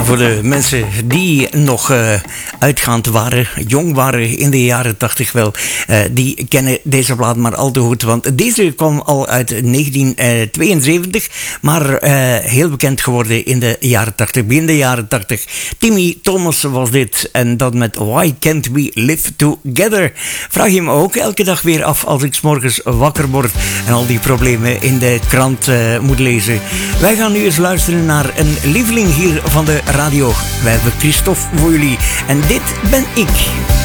Voor de mensen die nog uitgaand waren, jong waren in de jaren 80 wel, die kennen deze plaat maar al te goed. Want deze kwam al uit 1972, maar heel bekend geworden in de jaren 80, begin de jaren 80. Timmy Thomas was dit en dat met Why Can't We Live Together? Vraag je me ook elke dag weer af als ik 's morgens wakker word en al die problemen in de krant moet lezen. Wij gaan nu eens luisteren naar een lieveling hier van de radio. Wij hebben Christophe voor jullie en dit ben ik.